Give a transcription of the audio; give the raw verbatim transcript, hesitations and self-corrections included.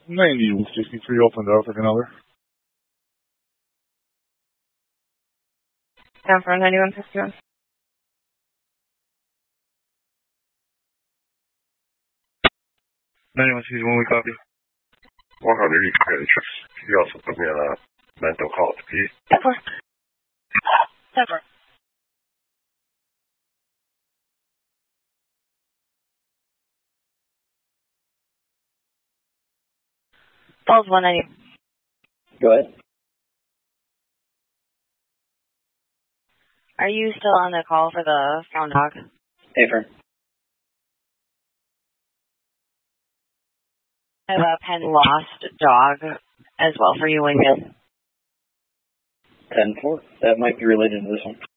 ninety sixty-three open to Arthur Canelli. Down for ninety-one fifty-one. ninety-one sixty-one, we copy. one hundred, you can interest. You also put me on a mental call to Pete. Pepper. Pepper. Falls one ninety. Go ahead. Are you still on the call for the found dog? Affirm. I have a pen lost dog as well for you, Lincoln. ten four. That might be related to this one.